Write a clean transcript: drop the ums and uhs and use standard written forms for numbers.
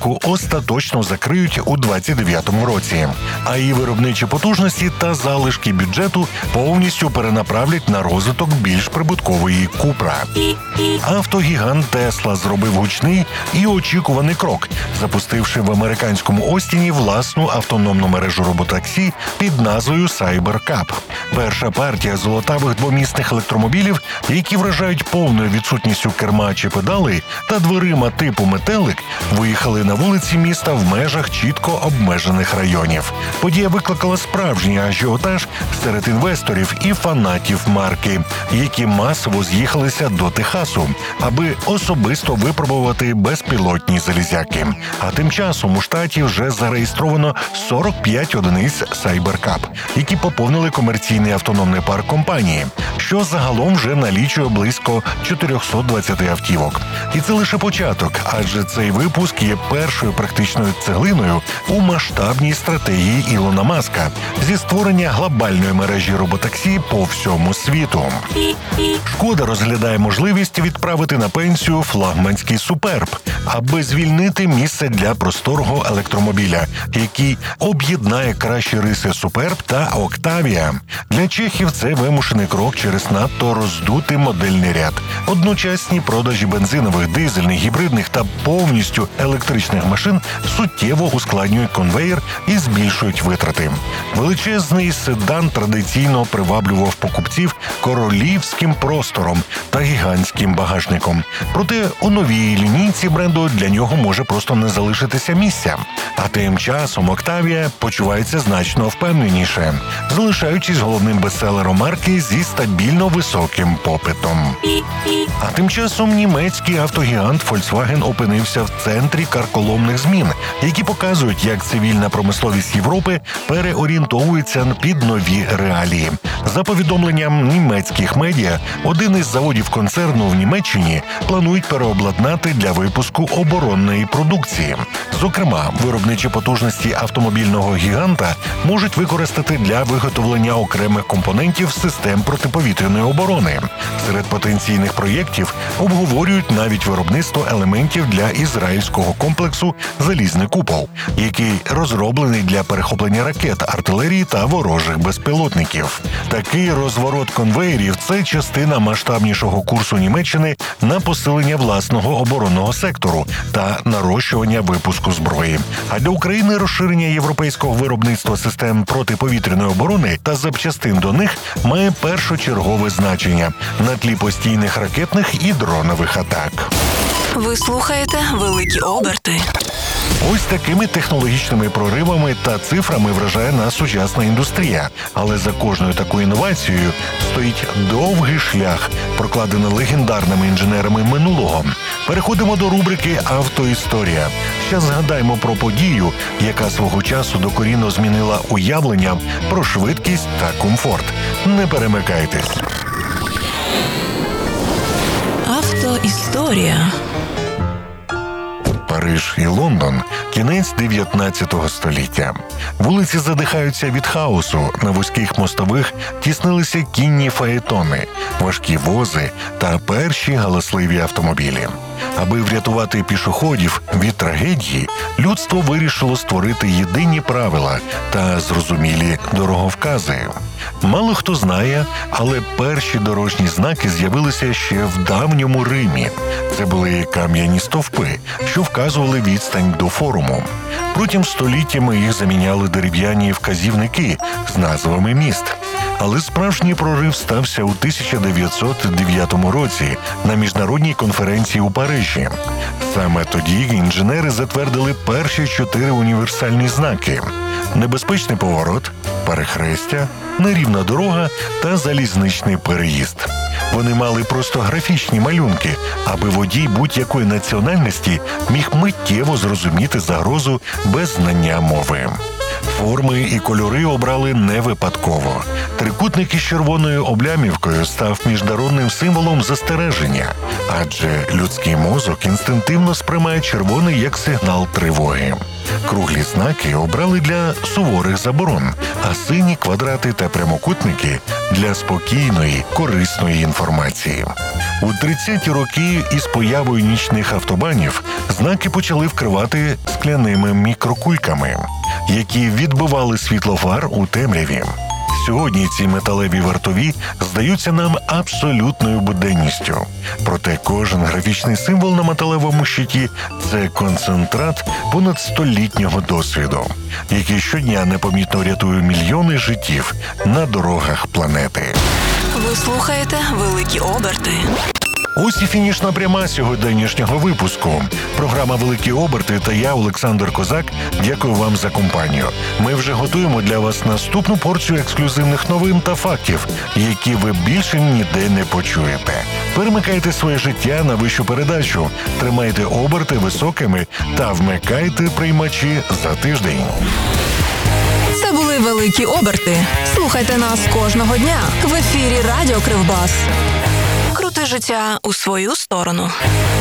фабрику остаточно закриють у 2029 році, а її виробничі потужності та залишки бюджету повністю перенаправлять на розвиток більш прибуткової Купра. Автогігант Тесла зробив гучний і очікуваний крок, запустивши в американському Остіні власну автономну мережу роботаксі під назвою Cybercab. Перша партія золотавих двомісних електромобілів, які вражають повною відсутністю керма чи педалей та дверима типу метелик, виїхали на вулиці міста в межах чітко обмежених районів. Подія викликала справжній ажіотаж серед інвесторів і фанатів марки, які масово з'їхалися до Техасу, аби особисто випробувати безпілотні залізяки. А тим часом у штаті вже зареєстровано 45 одиниць Cybercab, які поповнили комерційний автономний парк компанії, що загалом вже налічує близько 420 автівок. І це лише початок, адже цей випуск є першою практичною цеглиною у масштабній стратегії Ілона Маска зі створення глобальної мережі роботаксі по всьому світу. Шкода розглядає можливість відправити на пенсію флагманський Суперб, аби звільнити місце для просторого електромобіля, який об'єднає кращі риси Суперб та Октавія. Для чехів це вимушений крок через надто роздутий модельний ряд. Одночасні продажі бензинових, дизельних, гібридних та повністю електричних машин суттєво ускладнюють конвеєр і збільшують витрати. Величезний седан традиційно приваблював покупців королівським простором та гігантським багажником. Проте у новій лінійці бренду для нього може просто не залишитися місця. А тим часом Октавія почувається значно впевненіше, залишаючись головним бестселером марки зі стабільно високим попитом. А тим часом німецький автогігант Volkswagen опинився в центрі карколомних змін, які показують, як цивільна промисловість Європи переорієнтовується під нові реалії. За повідомленням німецьких медіа, один із заводів концерну в Німеччині планують переобладнати для випуску оборонної продукції. Зокрема, виробничі потужності автомобільного гіганта можуть використати для виготовлення окремих компонентів систем протиповітряної оборони. Серед потенційних проєктів обговорюють навіть виробництво елементів для ізраїльського комплексу «Залізний купол», який розроблений для перехоплення ракет, артилерії та ворожих безпілотників. Такий розворот конвеєрів – це частина масштабнішого курсу Німеччини на посилення власного оборонного сектору та нарощування випуску зброї. А для України розширення європейського виробництва систем протиповітряної оборони та запчастин до них має першочергове значення на тлі постійних ракетних і дронових атак. Ви слухаєте «Великі оберти». Ось такими технологічними проривами та цифрами вражає нас сучасна індустрія. Але за кожною такою інновацією стоїть довгий шлях, прокладений легендарними інженерами минулого. Переходимо до рубрики «Автоісторія». Ще згадаємо про подію, яка свого часу докорінно змінила уявлення про швидкість та комфорт. Не перемикайтесь. Автоісторія. Париж і Лондон – кінець 19 століття. Вулиці задихаються від хаосу, на вузьких мостових тіснилися кінні фаетони, важкі вози та перші галасливі автомобілі. Аби врятувати пішоходів від трагедії, людство вирішило створити єдині правила та зрозумілі дороговкази. Мало хто знає, але перші дорожні знаки з'явилися ще в давньому Римі. Це були кам'яні стовпи, що вказували відстань до форуму. Протягом століттями їх заміняли дерев'яні вказівники з назвами міст. Але справжній прорив стався у 1909 році на міжнародній конференції у Парижі. Саме тоді інженери затвердили перші 4 універсальні знаки – небезпечний поворот, перехрестя, нерівна дорога та залізничний переїзд. Вони мали просто графічні малюнки, аби водій будь-якої національності міг миттєво зрозуміти загрозу без знання мови. Форми і кольори обрали не випадково. Трикутник із червоною облямівкою став міжнародним символом застереження, адже людський мозок інстинктивно сприймає червоний як сигнал тривоги. Круглі знаки обрали для суворих заборон, а сині квадрати та прямокутники – для спокійної, корисної інформації. У 30-ті роки із появою нічних автобанів знаки почали вкривати скляними мікрокульками, які відбивали світло фар у темряві. Сьогодні ці металеві вартові здаються нам абсолютною буденністю. Проте кожен графічний символ на металевому щиті – це концентрат понад столітнього досвіду, який щодня непомітно рятує мільйони життів на дорогах планети. Ви слухаєте «Великі оберти». Ось і фінішна пряма сьогоднішнього випуску. Програма «Великі оберти» та я, Олександр Козак, дякую вам за компанію. Ми вже готуємо для вас наступну порцію ексклюзивних новин та фактів, які ви більше ніде не почуєте. Перемикайте своє життя на вищу передачу, тримайте оберти високими та вмикайте приймачі за тиждень. Це були «Великі оберти». Слухайте нас кожного дня в ефірі Радіо Кривбас. Крути життя у свою сторону.